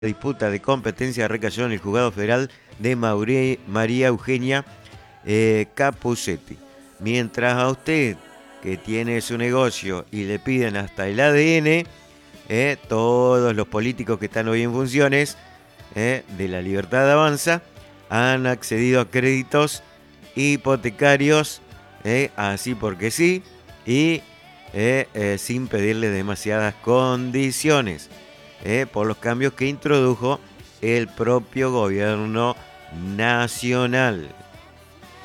disputa de competencia recayó en el juzgado federal de María Eugenia Capuzzetti. Mientras a usted, que tiene su negocio y le piden hasta el ADN, todos los políticos que están hoy en funciones de La Libertad Avanza han accedido a créditos hipotecarios, así porque sí, y sin pedirle demasiadas condiciones, por los cambios que introdujo el propio gobierno nacional.